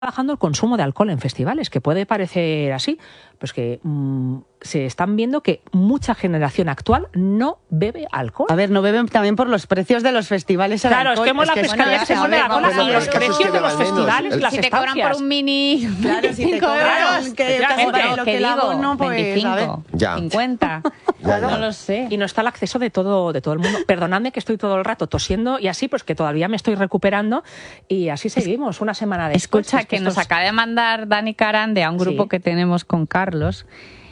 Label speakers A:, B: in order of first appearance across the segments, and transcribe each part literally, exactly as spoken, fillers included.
A: bajando el consumo de alcohol en festivales, que puede parecer así, pues que mmm, se están viendo que mucha generación actual no bebe alcohol.
B: A ver, no beben también por los precios de los festivales.
A: Claro,
B: alcohol.
A: es que mola
B: es que
A: pescaría que se mueve la cola y los precios de los festivales,
C: el,
A: las
C: si
A: estancias.
C: te cobran por un mini
B: claro, si te cobran
C: euros,
B: que casi
A: claro,
B: lo que el abono, pues,
C: veinticinco,
B: a ver.
D: Ya.
C: cincuenta,
D: Ya, ya.
C: no lo sé.
A: Y no está el acceso de todo, de todo el mundo. Perdonadme que estoy todo el rato tosiendo y así, pues que todavía me estoy recuperando y así seguimos una semana después.
C: Escucha,
A: Es
C: que
A: estos...
C: nos acaba de mandar Dani Carande a un grupo
A: Sí.
C: que tenemos con Carlos,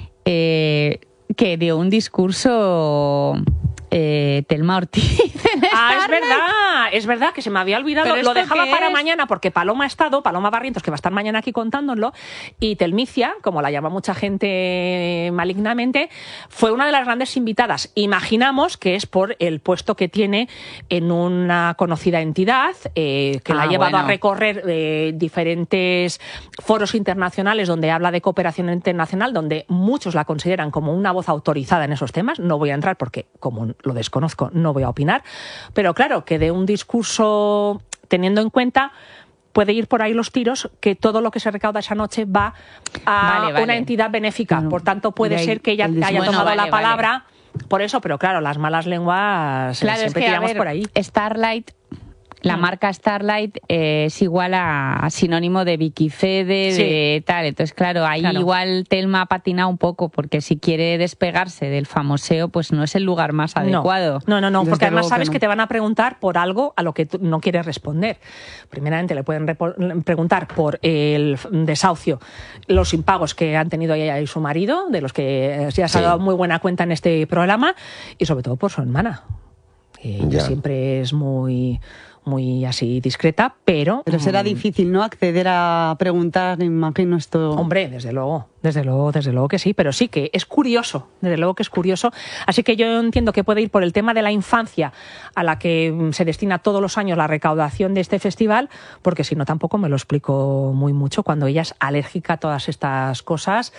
C: eh, que dio un discurso eh, Telma Ortiz.
A: Ah, es verdad, es verdad que se me había olvidado.
C: ¿Pero
A: Lo
C: esto
A: dejaba
C: qué
A: para
C: es?
A: mañana porque Paloma ha estado, Paloma Barrientos, que va a estar mañana aquí contándolo, y Telmicia, como la llama mucha gente malignamente, fue una de las grandes invitadas. Imaginamos que es por el puesto que tiene en una conocida entidad, eh, que la
C: Ah,
A: ha llevado
C: bueno.
A: a recorrer eh, diferentes foros internacionales donde habla de cooperación internacional, donde muchos la consideran como una voz autorizada en esos temas. No voy a entrar porque, como lo desconozco, no voy a opinar. Pero claro, que de un discurso teniendo en cuenta, puede ir por ahí los tiros, que todo lo que se recauda esa noche va a
C: Vale, vale.
A: una entidad benéfica.
B: Claro.
A: Por tanto, puede
B: De ahí
A: ser que ella
B: el
A: haya
B: discurso.
A: tomado
C: Bueno,
A: la
C: vale,
A: palabra por eso, pero claro, las malas lenguas eh,
C: Claro, es
A: siempre
C: que, a
A: tiramos
C: ver,
A: por ahí.
C: Starlight, la
A: Mm.
C: marca Starlight eh, es igual a, a sinónimo de Vicky Fede,
A: Sí.
C: de tal. Entonces, claro, ahí
A: Claro.
C: igual Telma ha patinado un poco, porque si quiere despegarse del famoseo, pues no es el lugar más adecuado.
A: No, no, no,
B: Desde
A: porque además
B: luego que
A: sabes
B: no.
A: que te van a preguntar por algo a lo que tú no quieres responder. Primeramente le pueden repo- preguntar por el desahucio, los impagos que han tenido ella y su marido, de los que eh, se ha
D: Sí.
A: dado muy buena cuenta en este programa, y sobre todo por su hermana. Que ella
D: Ya.
A: siempre es muy, muy así discreta, pero...
B: Pero será
A: mm,
B: difícil, ¿no? Acceder a preguntar, imagino esto.
A: Hombre, desde luego, desde luego, desde luego que sí, pero sí que es curioso, desde luego que es curioso. Así que yo entiendo que puede ir por el tema de la infancia, a la que mm, se destina todos los años la recaudación de este festival, porque si no tampoco me lo explico muy mucho cuando ella es alérgica a todas estas cosas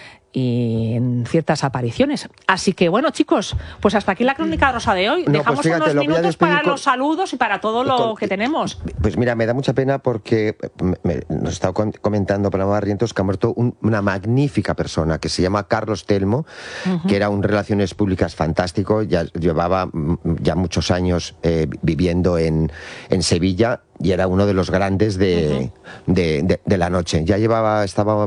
A: y en ciertas apariciones. Así que bueno, chicos, pues hasta aquí la crónica rosa de hoy.
D: No, pues
A: Dejamos
D: fíjate,
A: unos
D: lo voy a
A: minutos
D: despedir
A: para
D: con-
A: los saludos y para todo lo
D: Con-
A: que tenemos.
D: Pues mira, me da mucha pena porque me- me- nos estaba con- comentando Paloma Barrientos que ha muerto un- una magnífica persona que se llama Carlos Telmo, que era un relaciones públicas fantástico, ya llevaba mm, ya muchos años eh, viviendo en, en Sevilla y era uno de los grandes de, de, de- de la noche. Ya llevaba, estaba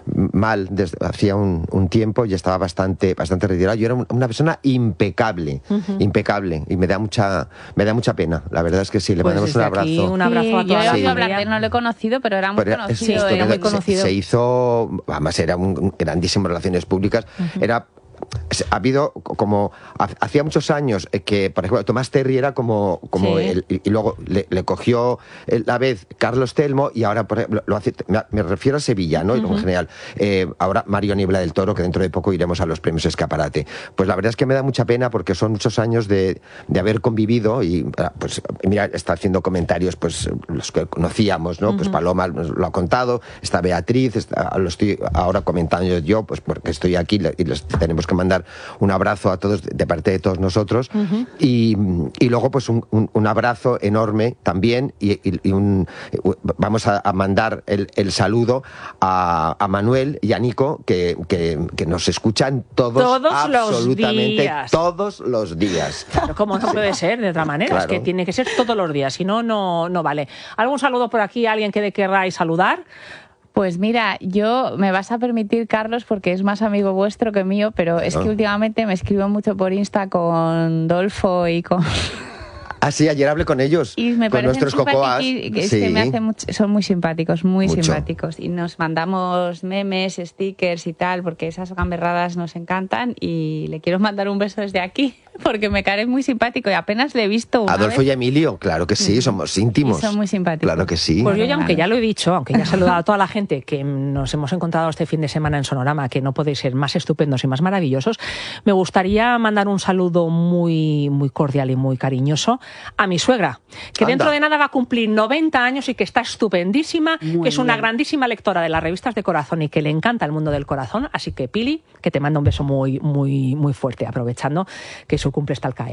D: mal desde hacía un, un tiempo, ya estaba bastante, bastante retirado. Yo era un- una persona impecable, impecable, y me da mucha, me da mucha pena. La verdad es que sí, le
A: Pues
D: mandamos un
A: desde aquí,
D: abrazo.
A: un abrazo
C: Sí,
A: a
C: yo
A: toda
C: he
A: la
C: oído
D: Sí.
C: hablar
A: familia.
C: de él, no lo he conocido, pero era muy
D: Pero
C: conocido.
D: esto
C: era
D: de-
C: muy
D: se-
C: conocido.
D: Se, hizo, además era un, un grandísimo en relaciones públicas, era... se- Ha habido como ha- hacía muchos años eh, que, por ejemplo, Tomás Terry era como, como
A: Sí.
D: el, y y luego le, le cogió eh, la vez Carlos Telmo y ahora por ejemplo, lo hace, me, me refiero a Sevilla, ¿no? Y luego en general, eh, ahora Mario Niebla del Toro, que dentro de poco iremos a los premios Escaparate. Pues la verdad es que me da mucha pena porque son muchos años de, de haber convivido y ah, pues mira, está haciendo comentarios pues los que conocíamos, ¿no? Pues Paloma nos lo ha contado, está Beatriz, está, lo estoy ahora comentando yo, pues porque estoy aquí y les tenemos que mandar un abrazo a todos de parte de todos nosotros y, y luego pues un, un, un abrazo enorme también y, y, y un, vamos a, a mandar el, el saludo a, a Manuel y a Nico que, que, que nos escuchan todos,
A: Todos los
D: absolutamente
A: días.
D: todos los días.
A: Claro, como no puede ser de otra manera, es
D: Claro.
A: que tiene que ser todos los días, si no, no, no vale. ¿Algún saludo por aquí, alguien que querráis saludar?
C: Pues mira, yo me vas a permitir, Carlos, porque es más amigo vuestro que mío, pero es que últimamente me escribo mucho por Insta con Dolfo y con...
D: Ah, sí, ayer hablé con ellos,
C: Y me
D: con
C: parecen
D: nuestros cocoas.
C: simpatiqui- es
D: Sí.
C: que me hace mucho- son muy simpáticos, muy
D: Mucho.
C: simpáticos. Y nos mandamos memes, stickers y tal, porque esas gamberradas nos encantan. Y le quiero mandar un beso desde aquí, porque me cae muy simpático y apenas le he visto una
D: Adolfo
C: vez.
D: y Emilio, claro que sí, somos íntimos.
C: Y son muy simpáticos.
D: Claro que sí.
A: Pues yo ya,
C: Vale,
A: aunque
C: vale.
A: ya lo he dicho, aunque ya he saludado a toda la gente que nos hemos encontrado este fin de semana en Sonorama, que no podéis ser más estupendos y más maravillosos, me gustaría mandar un saludo muy, muy cordial y muy cariñoso a mi suegra, que
D: Anda.
A: dentro de nada va a cumplir noventa años y que está estupendísima,
B: Muy
A: que es una
B: bien.
A: grandísima lectora de las revistas de corazón y que le encanta el mundo del corazón. Así que, Pili, que te manda un beso muy, muy, muy fuerte, aprovechando que su cumple está al caer.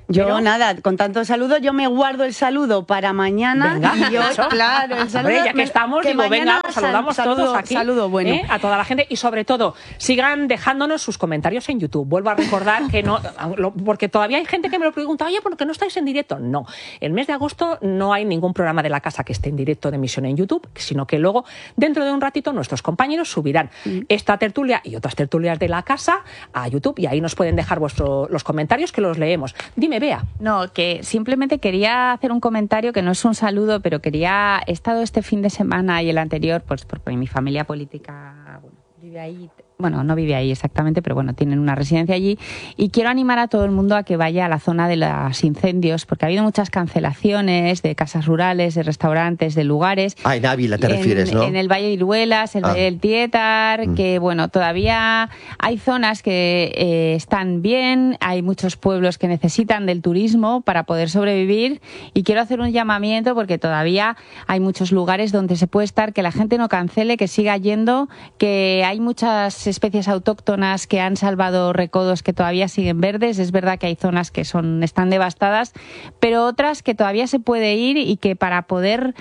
B: Yo
A: Pero...
B: nada, con tanto saludo, yo me guardo el saludo para mañana.
A: Venga,
B: y yo,
A: eso.
B: claro, el saludo.
A: Hombre, ya que estamos,
B: que
A: digo, venga,
B: mañana
A: saludamos
B: sal,
A: todos
B: saludo,
A: aquí.
B: Saludo bueno.
A: ¿eh? A toda la gente y sobre todo, sigan dejándonos sus comentarios en YouTube. Vuelvo a recordar que no, porque todavía hay gente que me lo pregunta, oye, ¿por qué no estáis en directo? No, el mes de agosto no hay ningún programa de la casa que esté en directo de emisión en YouTube, sino que luego, dentro de un ratito, nuestros compañeros subirán mm. esta tertulia y otras tertulias de la casa a YouTube y ahí nos pueden dejar vuestro, los comentarios que los leemos. Dime, Bea.
C: No, que simplemente quería hacer un comentario que no es un saludo, pero quería, he estado este fin de semana y el anterior, pues porque mi familia política bueno, vive ahí. Bueno, no vive ahí exactamente, pero bueno, tienen una residencia allí. Y quiero animar a todo el mundo a que vaya a la zona de los incendios, porque ha habido muchas cancelaciones de casas rurales, de restaurantes, de lugares.
D: Ah, en Ávila te
C: en,
D: refieres, ¿no?
C: En el Valle de Iruelas, el ah. Valle del Tietar, mm. que bueno, todavía hay zonas que eh, están bien, hay muchos pueblos que necesitan del turismo para poder sobrevivir. Y quiero hacer un llamamiento porque todavía hay muchos lugares donde se puede estar, que la gente no cancele, que siga yendo, que hay muchas especies autóctonas que han salvado recodos que todavía siguen verdes. Es verdad que hay zonas que son están devastadas, pero otras que todavía se puede ir y que para poder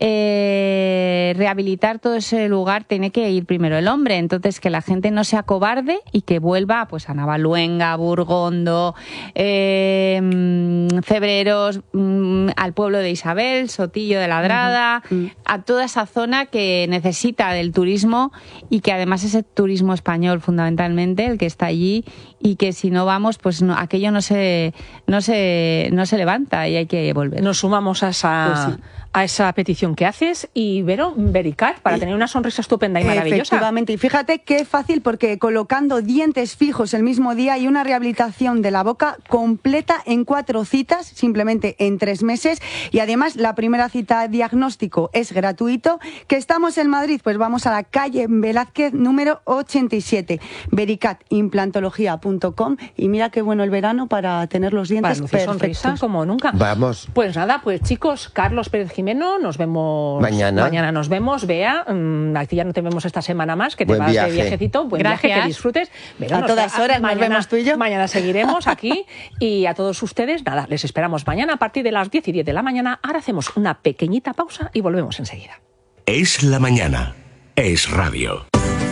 C: eh, rehabilitar todo ese lugar tiene que ir primero el hombre. Entonces, que la gente no sea cobarde y que vuelva pues a Navaluenga, Burgondo, eh, Cebreros, al pueblo de Isabel, Sotillo de Ladrada, uh-huh. a toda esa zona que necesita del turismo y que además ese turismo español fundamentalmente el que está allí y que si no vamos pues no, aquello no se no se no se levanta y hay que volver.
A: Nos sumamos a esa pues sí. a esa petición que haces y Vero, Vericat, para tener una sonrisa estupenda y maravillosa.
B: Efectivamente, y fíjate qué fácil porque colocando dientes fijos el mismo día y una rehabilitación de la boca completa en cuatro citas, simplemente en tres meses y además la primera cita diagnóstico es gratuito. ¿Que estamos en Madrid? Pues vamos a la calle Velázquez número ochenta y siete, vericat implantología punto com y mira qué bueno el verano para tener los dientes
A: para perfectos. Sonrisa como nunca.
D: Vamos.
A: Pues nada, pues chicos, Carlos Pérez Jimeno, nos vemos
D: mañana.
A: Mañana nos vemos, Bea, mmm, aquí ya no te vemos esta semana más, que te
D: buen
A: vas
D: viaje.
A: de viajecito, buen
C: Gracias.
A: viaje, que disfrutes.
B: Pero a nos todas horas mañana, nos vemos tú y yo.
A: Mañana seguiremos aquí y a todos ustedes, nada, les esperamos mañana a partir de las diez y diez de la mañana. Ahora hacemos una pequeñita pausa y volvemos enseguida.
E: Es la mañana, es radio.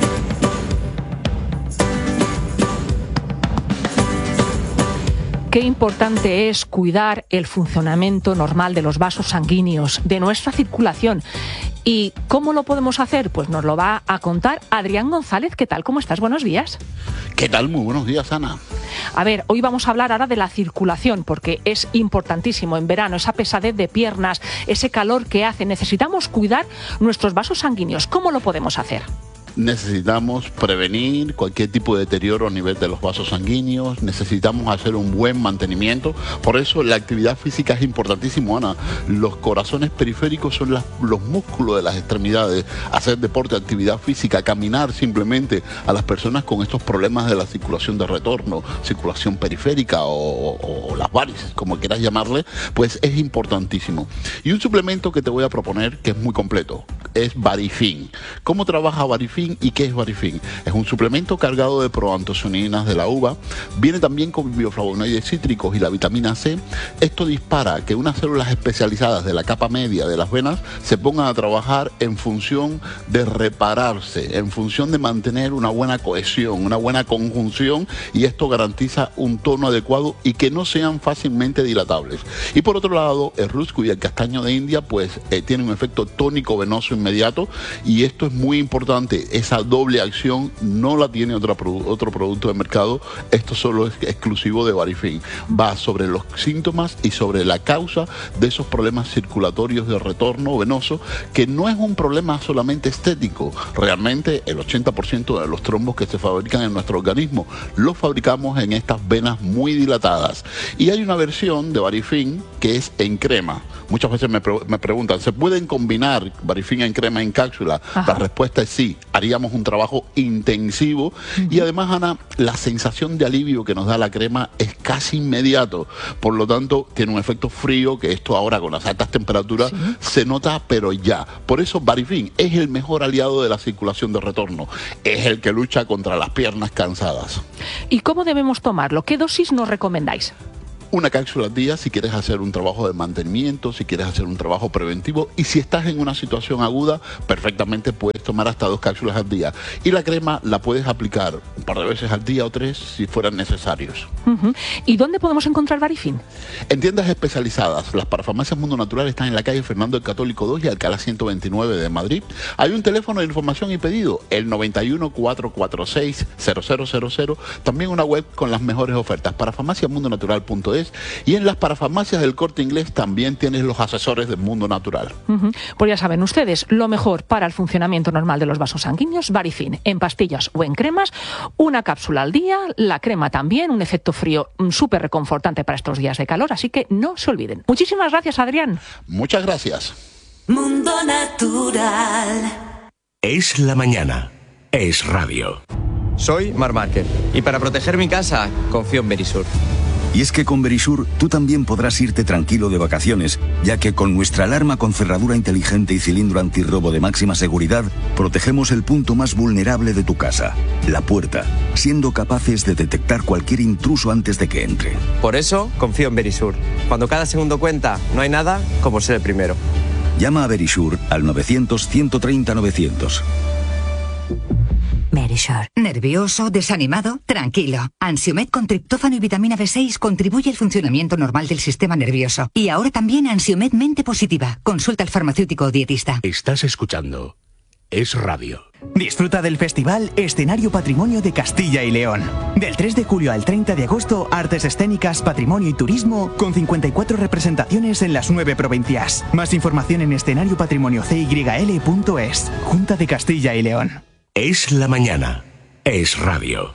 A: Qué importante es cuidar el funcionamiento normal de los vasos sanguíneos, de nuestra circulación. ¿Y cómo lo podemos hacer? Pues nos lo va a contar Adrián González. ¿Qué tal? ¿Cómo estás? Buenos días.
F: ¿Qué tal? Muy buenos días, Ana.
A: A ver, hoy vamos a hablar ahora de la circulación, porque es importantísimo en verano, esa pesadez de piernas, ese calor que hace. Necesitamos cuidar nuestros vasos sanguíneos. ¿Cómo lo podemos hacer?
F: Necesitamos prevenir cualquier tipo de deterioro a nivel de los vasos sanguíneos, necesitamos hacer un buen mantenimiento, por eso la actividad física es importantísimo, Ana. Los corazones periféricos son las, los músculos de las extremidades, hacer deporte, actividad física, caminar simplemente a las personas con estos problemas de la circulación de retorno, circulación periférica o, o, o las varices, como quieras llamarle, pues es importantísimo. Y un suplemento que te voy a proponer que es muy completo, es Varifin. ¿Cómo trabaja Varifin? ¿Y qué es Varifin? Es un suplemento cargado de proantocianinas de la uva, viene también con bioflavonoides cítricos y la vitamina C. Esto dispara que unas células especializadas de la capa media de las venas se pongan a trabajar en función de repararse, en función de mantener una buena cohesión, una buena conjunción, y esto garantiza un tono adecuado y que no sean fácilmente dilatables. Y por otro lado, el rusco y el castaño de India pues eh, tienen un efecto tónico venoso inmediato, y esto es muy importante. Esa doble acción no la tiene otro, otro producto de mercado. Esto solo es exclusivo de Varifin. Va sobre los síntomas y sobre la causa de esos problemas circulatorios de retorno venoso, que no es un problema solamente estético. Realmente el ochenta por ciento de los trombos que se fabrican en nuestro organismo los fabricamos en estas venas muy dilatadas. Y hay una versión de Varifin que es en crema. Muchas veces me, pre me preguntan, ¿se pueden combinar Varifin en crema en cápsula? Ajá. La respuesta es sí. Haríamos un trabajo intensivo. Uh-huh. Y además, Ana, la sensación de alivio que nos da la crema es casi inmediato. Por lo tanto, tiene un efecto frío, que esto ahora con las altas temperaturas ¿sí? se nota, pero ya. Por eso Varifin es el mejor aliado de la circulación de retorno. Es el que lucha contra las piernas cansadas.
A: ¿Y cómo debemos tomarlo? ¿Qué dosis nos recomendáis?
F: Una cápsula al día si quieres hacer un trabajo de mantenimiento, si quieres hacer un trabajo preventivo, y si estás en una situación aguda, perfectamente puedes tomar hasta dos cápsulas al día. Y la crema la puedes aplicar un par de veces al día o tres si fueran necesarios.
A: Uh-huh. ¿Y dónde podemos encontrar Varifin?
F: En tiendas especializadas. Las parafarmacias Mundo Natural están en la calle Fernando el Católico dos y Alcalá ciento veintinueve de Madrid. Hay un teléfono de información y pedido, el noventa y uno, cuatrocientos cuarenta y seis, cero cero cero cero. También una web con las mejores ofertas, parafarmacia mundo natural punto es. Y en las parafarmacias del Corte Inglés también tienes los asesores del Mundo Natural.
A: Uh-huh. Pues ya saben ustedes, lo mejor para el funcionamiento normal de los vasos sanguíneos, Varifin, en pastillas o en cremas, una cápsula al día, la crema también, un efecto frío súper reconfortante para estos días de calor, así que no se olviden. Muchísimas gracias, Adrián.
F: Muchas gracias.
G: Mundo Natural.
E: Es la mañana. Es radio.
H: Soy Mar Márquez y para proteger mi casa confío en Verisur.
I: Y es que con Verisur tú también podrás irte tranquilo de vacaciones, ya que con nuestra alarma con cerradura inteligente y cilindro antirrobo de máxima seguridad, protegemos el punto más vulnerable de tu casa, la puerta, siendo capaces de detectar cualquier intruso antes de que entre.
H: Por eso confío en Verisur. Cuando cada segundo cuenta, no hay nada como ser el primero.
I: Llama a Verisur al novecientos, ciento treinta, novecientos.
J: Verisur. ¿Nervioso? ¿Desanimado? Tranquilo. Ansiomed con triptófano y vitamina B seis contribuye al funcionamiento normal del sistema nervioso. Y ahora también Ansiomed Mente Positiva. Consulta al farmacéutico o dietista.
E: Estás escuchando Es Radio.
K: Disfruta del festival Escenario Patrimonio de Castilla y León. Del tres de julio al treinta de agosto, artes escénicas, patrimonio y turismo, con cincuenta y cuatro representaciones en las nueve provincias. Más información en escenario patrimonio c y l punto es. Junta de Castilla y León.
E: Es la mañana. Es radio.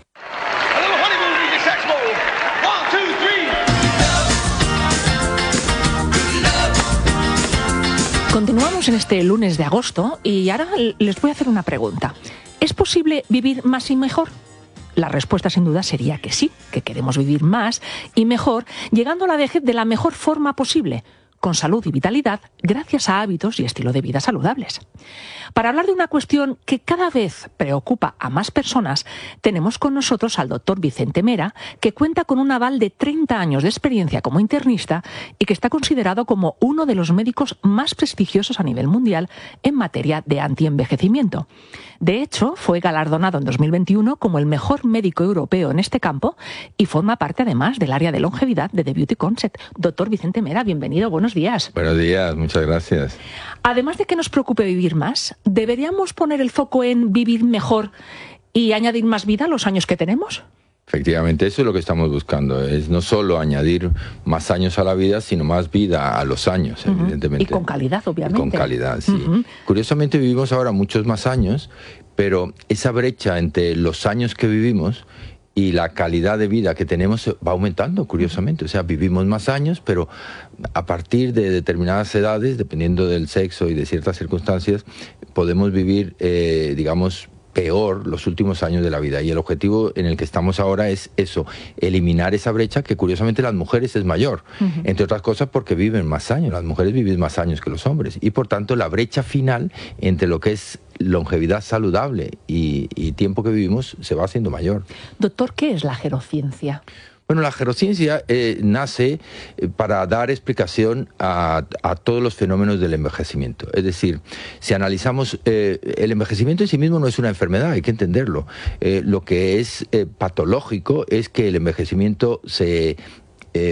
A: Continuamos en este lunes de agosto y ahora les voy a hacer una pregunta. ¿Es posible vivir más y mejor? La respuesta sin duda sería que sí, que queremos vivir más y mejor, llegando a la vejez de la mejor forma posible, con salud y vitalidad, gracias a hábitos y estilo de vida saludables. Para hablar de una cuestión que cada vez preocupa a más personas, tenemos con nosotros al doctor Vicente Mera, que cuenta con un aval de treinta años de experiencia como internista y que está considerado como uno de los médicos más prestigiosos a nivel mundial en materia de antienvejecimiento. De hecho, fue galardonado en dos mil veintiuno como el mejor médico europeo en este campo y forma parte además del área de longevidad de The Beauty Concept. Doctor Vicente Mera, bienvenido, buenos días.
L: Buenos días, muchas gracias.
A: Además de que nos preocupe vivir más, ¿deberíamos poner el foco en vivir mejor y añadir más vida a los años que tenemos?
L: Efectivamente, eso es lo que estamos buscando, es no solo añadir más años a la vida, sino más vida a los años, uh-huh. evidentemente.
A: Y con calidad, obviamente.
L: Y con calidad, sí.
A: Uh-huh.
L: Curiosamente vivimos ahora muchos más años, pero esa brecha entre los años que vivimos y la calidad de vida que tenemos va aumentando, curiosamente. O sea, vivimos más años, pero a partir de determinadas edades, dependiendo del sexo y de ciertas circunstancias, podemos vivir, eh, digamos, peor los últimos años de la vida. Y el objetivo en el que estamos ahora es eso, eliminar esa brecha que curiosamente las mujeres es mayor. Uh-huh. Entre otras cosas porque viven más años, las mujeres viven más años que los hombres. Y por tanto la brecha final entre lo que es longevidad saludable y, y tiempo que vivimos se va haciendo mayor.
A: Doctor, ¿qué es la gerociencia?
L: Bueno, la gerociencia eh, nace para dar explicación a, a todos los fenómenos del envejecimiento. Es decir, si analizamos, eh, el envejecimiento en sí mismo no es una enfermedad, hay que entenderlo. Eh, lo que es eh, patológico es que el envejecimiento se... Eh,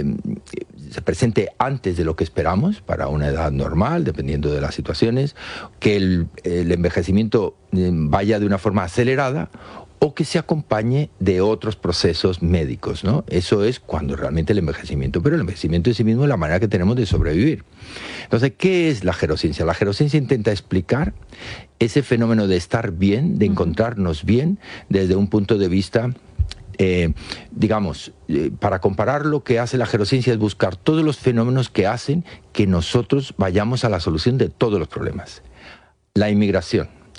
L: se presente antes de lo que esperamos para una edad normal, dependiendo de las situaciones, que el, el envejecimiento eh, vaya de una forma acelerada o que se acompañe de otros procesos médicos, ¿no? Eso es cuando realmente el envejecimiento, pero el envejecimiento en sí mismo es la manera que tenemos de sobrevivir. Entonces, ¿qué es la gerociencia? La gerociencia intenta explicar ese fenómeno de estar bien, de encontrarnos bien, desde un punto de vista Eh, digamos, eh, para comparar, lo que hace la gerociencia es buscar todos los fenómenos que hacen que nosotros vayamos a la solución de todos los problemas. La inmigración.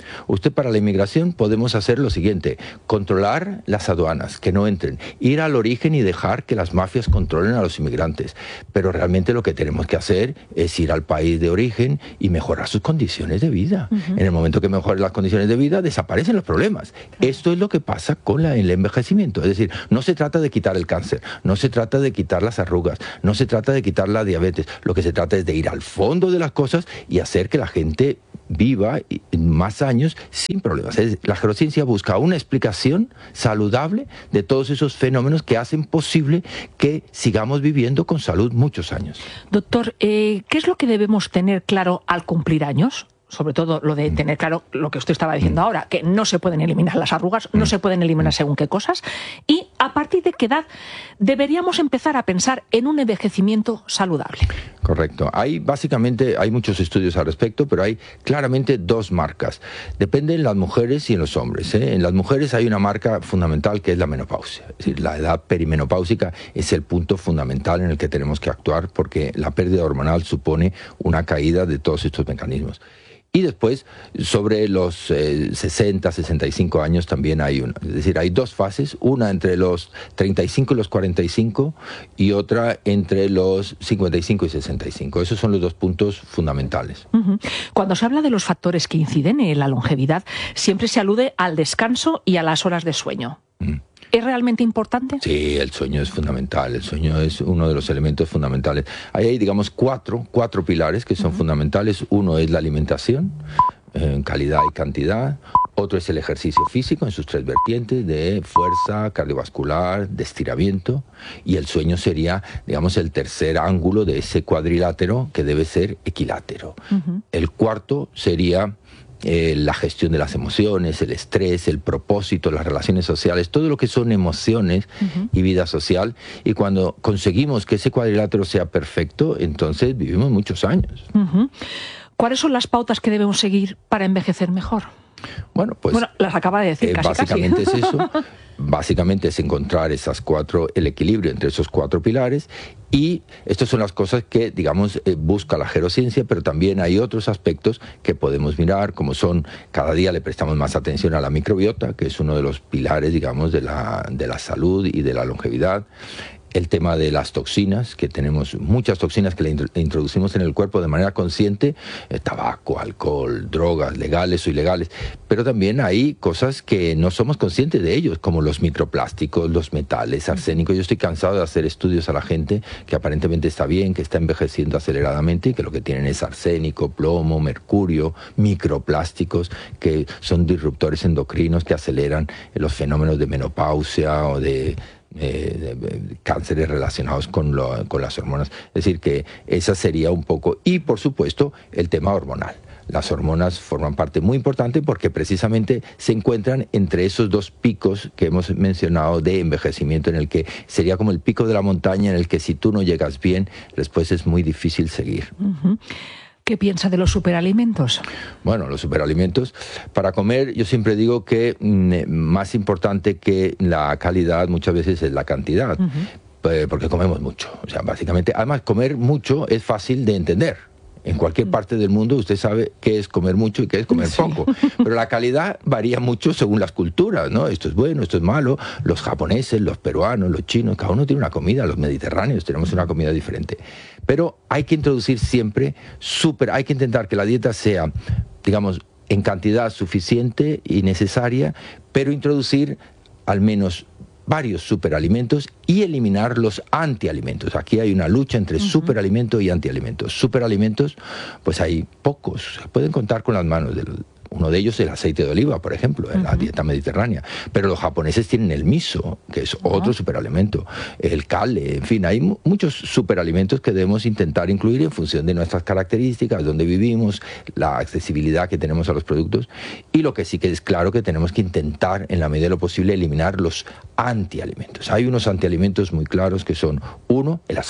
L: Usted para la inmigración podemos hacer lo siguiente, controlar las aduanas, que no entren, ir al origen y dejar que las mafias controlen a los inmigrantes. Pero realmente lo que tenemos que hacer es ir al país de origen y mejorar sus condiciones de vida. Uh-huh. En el momento que mejore las condiciones de vida, desaparecen los problemas. Uh-huh. Esto es lo que pasa con la, el envejecimiento. Es decir, no se trata de quitar el cáncer, no se trata de quitar las arrugas, no se trata de quitar la diabetes. Lo que se trata es de ir al fondo de las cosas y hacer que la gente viva más años sin problemas. Es, la geronciencia busca una explicación saludable de todos esos fenómenos que hacen posible que sigamos viviendo con salud muchos años.
A: Doctor, eh, ¿qué es lo que debemos tener claro al cumplir años? Sobre todo lo de tener claro lo que usted estaba diciendo ahora, que no se pueden eliminar las arrugas, no se pueden eliminar según qué cosas, y a partir de qué edad deberíamos empezar a pensar en un envejecimiento saludable.
L: Correcto. Hay básicamente, hay muchos estudios al respecto, pero hay claramente dos marcas. Depende en las mujeres y en los hombres, ¿eh? En las mujeres hay una marca fundamental que es la menopausia. Es decir, la edad perimenopáusica es el punto fundamental en el que tenemos que actuar porque la pérdida hormonal supone una caída de todos estos mecanismos. Y después, sobre los eh, sesenta, sesenta y cinco años también hay una. Es decir, hay dos fases, una entre los treinta y cinco y los cuarenta y cinco y otra entre los cincuenta y cinco y sesenta y cinco. Esos son los dos puntos fundamentales.
A: Uh-huh. Cuando se habla de los factores que inciden en la longevidad, siempre se alude al descanso y a las horas de sueño. Uh-huh. ¿Es realmente importante?
L: Sí, el sueño es fundamental, el sueño es uno de los elementos fundamentales. Ahí hay, digamos, cuatro, cuatro pilares que son uh-huh. fundamentales. Uno es la alimentación, en calidad y cantidad. Otro es el ejercicio físico en sus tres vertientes de fuerza, cardiovascular, de estiramiento. Y el sueño sería, digamos, el tercer ángulo de ese cuadrilátero que debe ser equilátero. Uh-huh. El cuarto sería Eh, la gestión de las emociones, el estrés, el propósito, las relaciones sociales, todo lo que son emociones uh-huh. y vida social. Y cuando conseguimos que ese cuadrilátero sea perfecto, entonces vivimos muchos años.
A: Uh-huh. ¿Cuáles son las pautas que debemos seguir para envejecer mejor?
L: Bueno, pues
A: bueno, las acaba de decir,
L: eh,
A: casi,
L: básicamente
A: casi.
L: es eso. Básicamente es encontrar esas cuatro, el equilibrio entre esos cuatro pilares, y estas son las cosas que, digamos, eh, busca la gerociencia, pero también hay otros aspectos que podemos mirar, como son, cada día le prestamos más atención a la microbiota, que es uno de los pilares, digamos, de la, de la salud y de la longevidad. El tema de las toxinas, que tenemos muchas toxinas que le introducimos en el cuerpo de manera consciente, eh, tabaco, alcohol, drogas, legales o ilegales, pero también hay cosas que no somos conscientes de ellos, como los microplásticos, los metales, arsénico. Yo estoy cansado de hacer estudios a la gente que aparentemente está bien, que está envejeciendo aceleradamente y que lo que tienen es arsénico, plomo, mercurio, microplásticos, que son disruptores endocrinos que aceleran los fenómenos de menopausia o de Eh, de, de cánceres relacionados con, lo, con las hormonas. Es decir, que esa sería un poco... Y, por supuesto, el tema hormonal. Las hormonas forman parte muy importante porque precisamente se encuentran entre esos dos picos que hemos mencionado de envejecimiento, en el que sería como el pico de la montaña, en el que si tú no llegas bien, después es muy difícil seguir.
A: Uh-huh. ¿Qué piensa de los superalimentos?
L: Bueno, los superalimentos, para comer, yo siempre digo que mm, más importante que la calidad muchas veces es la cantidad, uh-huh. eh, porque comemos mucho. O sea, básicamente, además, comer mucho es fácil de entender. En cualquier parte del mundo usted sabe qué es comer mucho y qué es comer sí. poco. Pero la calidad varía mucho según las culturas, ¿no? Esto es bueno, esto es malo. Los japoneses, los peruanos, los chinos, cada uno tiene una comida. Los mediterráneos tenemos una comida diferente. Pero hay que introducir siempre súper... Hay que intentar que la dieta sea, digamos, en cantidad suficiente y necesaria, pero introducir al menos varios superalimentos y eliminar los antialimentos. Aquí hay una lucha entre uh-huh. superalimento y antialimentos. Superalimentos, pues hay pocos, se pueden contar con las manos. De los, uno de ellos es el aceite de oliva, por ejemplo, en uh-huh. la dieta mediterránea. Pero los japoneses tienen el miso, que es uh-huh. otro superalimento, el kale, en fin, hay m- muchos superalimentos que debemos intentar incluir en función de nuestras características, donde vivimos, la accesibilidad que tenemos a los productos, y lo que sí que es claro que tenemos que intentar, en la medida de lo posible, eliminar los antialimentos. Hay unos antialimentos muy claros que son, uno, el azúcar.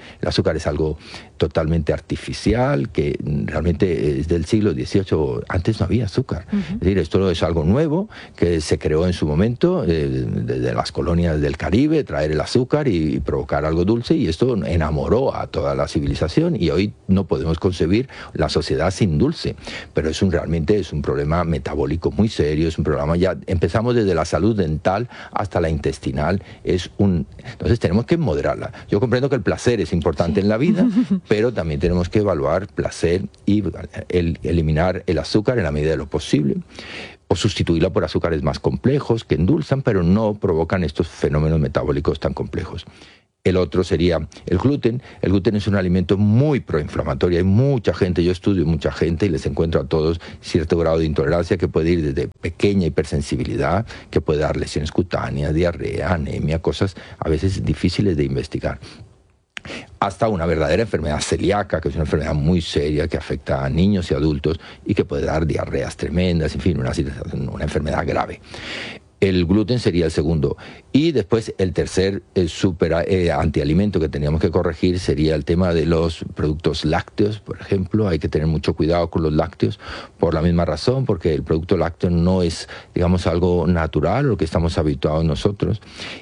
L: El azúcar es algo totalmente artificial, que realmente es del siglo dieciocho, antes no había azúcar. Uh-huh. Es decir, esto es algo nuevo que se creó en su momento, eh, desde las colonias del Caribe, traer el azúcar y, y provocar algo dulce, y esto enamoró a toda la civilización, y hoy no podemos concebir la sociedad sin dulce, pero es un, realmente es un problema metabólico muy serio, es un problema, ya empezamos desde la salud dental hasta la intestinal, es un, entonces tenemos que moderarla. Yo comprendo que el placer es importante sí. en la vida, pero también tenemos que evaluar placer y el, eliminar el azúcar en la medida de lo posible, o sustituirla por azúcares más complejos que endulzan, pero no provocan estos fenómenos metabólicos tan complejos. El otro sería el gluten. El gluten es un alimento muy proinflamatorio. Hay mucha gente, yo estudio mucha gente y les encuentro a todos cierto grado de intolerancia que puede ir desde pequeña hipersensibilidad, que puede dar lesiones cutáneas, diarrea, anemia, cosas a veces difíciles de investigar, hasta una verdadera enfermedad celíaca, que es una enfermedad muy seria que afecta a niños y adultos y que puede dar diarreas tremendas, en fin, una, una enfermedad grave. El gluten sería el segundo. Y después el tercer el super eh, antialimento que teníamos que corregir sería el tema de los productos lácteos, por ejemplo. Hay que tener mucho cuidado con los lácteos por la misma razón, porque el producto lácteo no es, digamos, algo natural, lo que estamos habituados nosotros.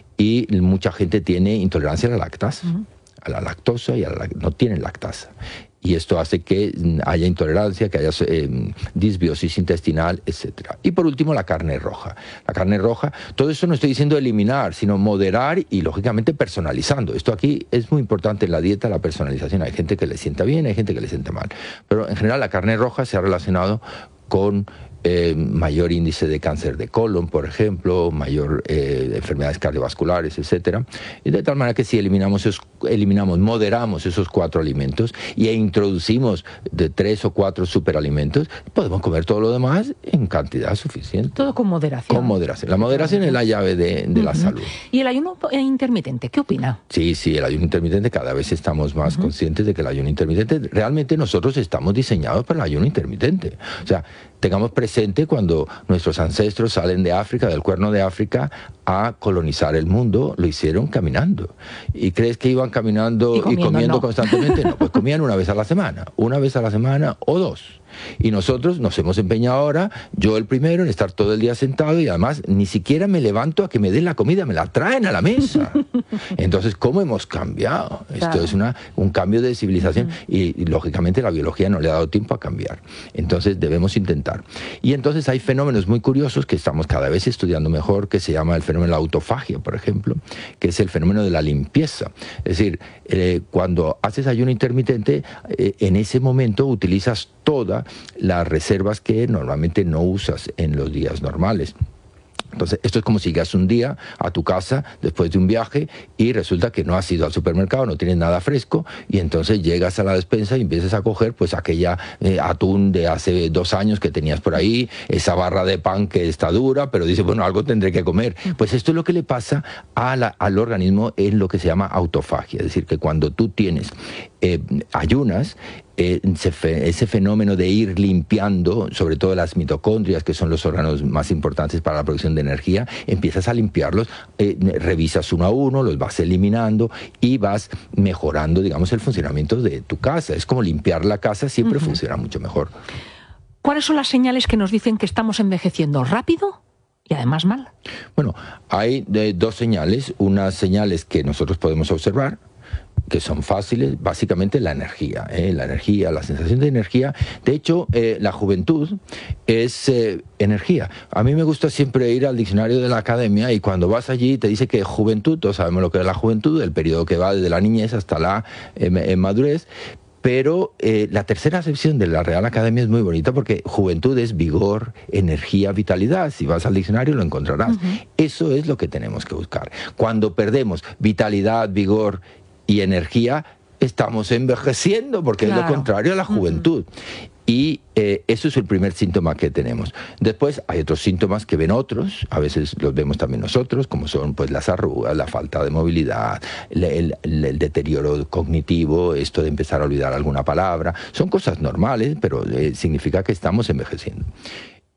L: Y mucha gente tiene intolerancia a la lactasa, uh-huh. a la lactosa, y a la, no tienen lactasa. Y esto hace que haya intolerancia, que haya eh, disbiosis intestinal, etcétera. Y por último, la carne roja. La carne roja, todo esto no estoy diciendo eliminar, sino moderar y, lógicamente, personalizando. Esto aquí es muy importante en la dieta, la personalización. Hay gente que le sienta bien, hay gente que le sienta mal. Pero, en general, la carne roja se ha relacionado con Eh, mayor índice de cáncer de colon, por ejemplo, mayor eh, enfermedades cardiovasculares, etcétera. Y de tal manera que si eliminamos, esos, eliminamos, moderamos esos cuatro alimentos y e introducimos de tres o cuatro superalimentos, podemos comer todo lo demás en cantidad suficiente.
A: Todo con moderación.
L: Con moderación. La moderación es la llave de, de uh-huh. la salud.
A: ¿Y el ayuno intermitente? ¿Qué opina?
L: Sí, sí, el ayuno intermitente, cada vez estamos más uh-huh. conscientes de que el ayuno intermitente, realmente nosotros estamos diseñados para el ayuno intermitente. O sea, tengamos presente cuando nuestros ancestros salen de África, del Cuerno de África, a colonizar el mundo, lo hicieron caminando. ¿Y crees que iban caminando y comiendo, y comiendo no. constantemente? No, pues comían una vez a la semana, una vez a la semana o dos. Y nosotros nos hemos empeñado ahora, yo el primero, en estar todo el día sentado, y además ni siquiera me levanto a que me den la comida, me la traen a la mesa. Entonces, ¿cómo hemos cambiado? Claro. Esto es una, un cambio de civilización uh-huh. y, y, lógicamente, la biología no le ha dado tiempo a cambiar. Entonces, debemos intentar. Y entonces hay fenómenos muy curiosos que estamos cada vez estudiando mejor, que se llama el fenómeno de la autofagia, por ejemplo, que es el fenómeno de la limpieza. Es decir, eh, cuando haces ayuno intermitente, eh, en ese momento utilizas todas las reservas que normalmente no usas en los días normales. Entonces, esto es como si llegas un día a tu casa después de un viaje y resulta que no has ido al supermercado, no tienes nada fresco, y entonces llegas a la despensa y empiezas a coger pues aquella eh, atún de hace dos años que tenías por ahí, esa barra de pan que está dura, pero dices, bueno, algo tendré que comer. Pues esto es lo que le pasa a la, al organismo en lo que se llama autofagia, es decir, que cuando tú tienes eh, ayunas, Eh, ese fenómeno de ir limpiando, sobre todo las mitocondrias, que son los órganos más importantes para la producción de energía, empiezas a limpiarlos, eh, revisas uno a uno, los vas eliminando y vas mejorando, digamos, el funcionamiento de tu casa. Es como limpiar la casa, siempre uh-huh. funciona mucho mejor.
A: ¿Cuáles son las señales que nos dicen que estamos envejeciendo rápido y además mal?
L: Bueno, hay eh, dos señales. Unas señales que nosotros podemos observar, que son fáciles, básicamente la energía, ¿eh? la energía, la sensación de energía. De hecho, eh, la juventud es eh, energía. A mí me gusta siempre ir al diccionario de la academia y cuando vas allí te dice que juventud, todos sabemos lo que es la juventud, el periodo que va desde la niñez hasta la eh, madurez. Pero eh, la tercera acepción de la Real Academia es muy bonita porque juventud es vigor, energía, vitalidad. Si vas al diccionario lo encontrarás. Uh-huh. Eso es lo que tenemos que buscar. Cuando perdemos vitalidad, vigor y energía, estamos envejeciendo, porque claro. es lo contrario a la juventud. Uh-huh. Y eh, eso es el primer síntoma que tenemos. Después hay otros síntomas que ven otros, a veces los vemos también nosotros, como son pues las arrugas, la falta de movilidad, el, el, el deterioro cognitivo, esto de empezar a olvidar alguna palabra. Son cosas normales, pero eh, significa que estamos envejeciendo. Y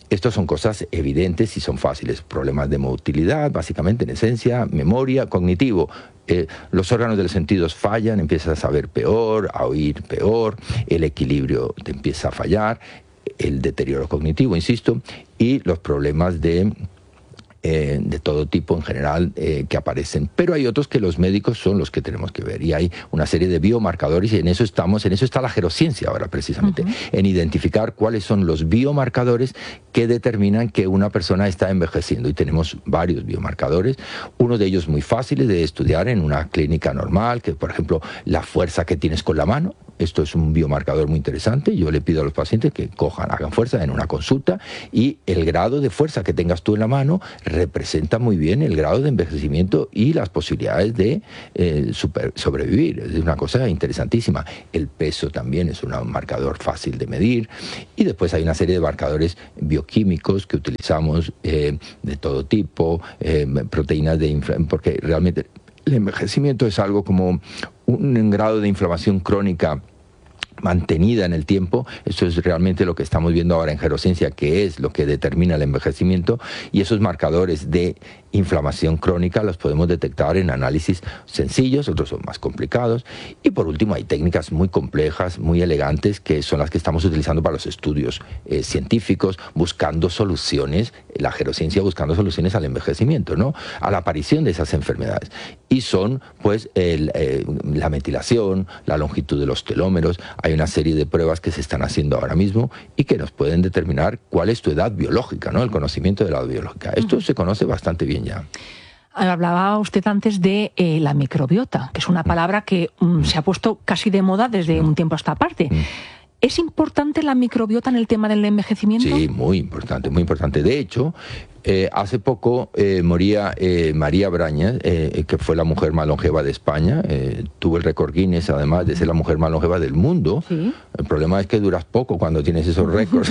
L: Estos son cosas evidentes y son fáciles. Problemas de motilidad, básicamente, en esencia, memoria, cognitivo. Eh, los órganos de los sentidos fallan, empiezas a ver peor, a oír peor, el equilibrio te empieza a fallar, el deterioro cognitivo, insisto, y los problemas de... Eh, de todo tipo en general eh, que aparecen, pero hay otros que los médicos son los que tenemos que ver y hay una serie de biomarcadores y en eso estamos, en eso está la gerociencia ahora precisamente, uh-huh. en identificar cuáles son los biomarcadores que determinan que una persona está envejeciendo y tenemos varios biomarcadores, uno de ellos muy fáciles de estudiar en una clínica normal, que por ejemplo la fuerza que tienes con la mano. Esto es un biomarcador muy interesante. Yo le pido a los pacientes que cojan, hagan fuerza en una consulta y el grado de fuerza que tengas tú en la mano representa muy bien el grado de envejecimiento y las posibilidades de eh, super, sobrevivir. Es una cosa interesantísima. El peso también es un marcador fácil de medir y después hay una serie de marcadores bioquímicos que utilizamos eh, de todo tipo, eh, proteínas de inflamación, porque realmente el envejecimiento es algo como un grado de inflamación crónica mantenida en el tiempo. Eso es realmente lo que estamos viendo ahora en gerociencia, que es lo que determina el envejecimiento, y esos marcadores de inflamación crónica los podemos detectar en análisis sencillos, otros son más complicados, y por último hay técnicas muy complejas, muy elegantes, que son las que estamos utilizando para los estudios eh, científicos, buscando soluciones, la gerociencia buscando soluciones al envejecimiento, ¿no?, a la aparición de esas enfermedades, y son pues el, eh, la metilación, la longitud de los telómeros. Hay una serie de pruebas que se están haciendo ahora mismo y que nos pueden determinar cuál es tu edad biológica, ¿no?, el conocimiento de la edad biológica. Esto uh-huh. se conoce bastante bien ya.
A: Hablaba usted antes de eh, la microbiota, que es una palabra que um, se ha puesto casi de moda desde un tiempo a esta parte. ¿Es importante la microbiota en el tema del envejecimiento?
L: Sí, muy importante, muy importante. De hecho, eh, hace poco eh, moría eh, María Brañas, eh, que fue la mujer más longeva de España. Eh, tuvo el récord Guinness, además de ser la mujer más longeva del mundo. ¿Sí? El problema es que duras poco cuando tienes esos récords,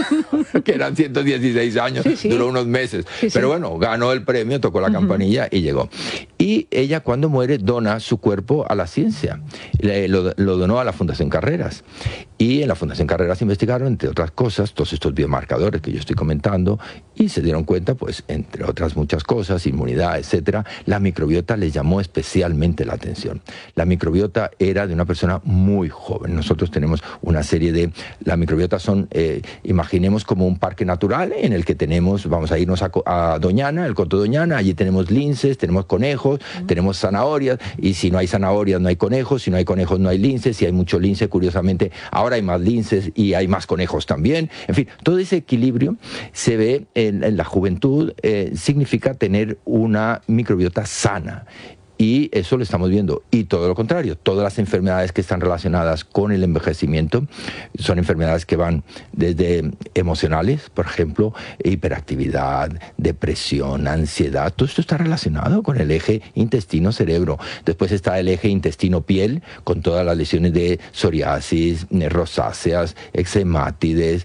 L: que eran ciento dieciséis años, sí, sí. duró unos meses. Sí, Pero sí. bueno, ganó el premio, tocó la uh-huh. campanilla y llegó. Y ella, cuando muere, dona su cuerpo a la ciencia. Le, lo, lo donó a la Fundación Carreras. Y en la Fundación Carreras investigaron, entre otras cosas, todos estos biomarcadores que yo estoy comentando, y se dieron cuenta, pues, entre otras muchas cosas, inmunidad, etcétera, la microbiota les llamó especialmente la atención. La microbiota era de una persona muy joven. Nosotros tenemos una serie de... La microbiota son, eh, imaginemos como un parque natural en el que tenemos, vamos a irnos a, a Doñana, el Coto Doñana, allí tenemos linces, tenemos conejos, uh-huh. tenemos zanahorias, y si no hay zanahorias no hay conejos, si no hay conejos no hay linces, si hay mucho lince, curiosamente, ahora hay más linces y hay más conejos también. En fin, todo ese equilibrio se ve en, en la juventud, eh, significa tener una microbiota sana. Y eso lo estamos viendo. Y todo lo contrario, todas las enfermedades que están relacionadas con el envejecimiento son enfermedades que van desde emocionales, por ejemplo, hiperactividad, depresión, ansiedad. Todo esto está relacionado con el eje intestino-cerebro. Después está el eje intestino-piel, con todas las lesiones de psoriasis, rosáceas, eczemátides,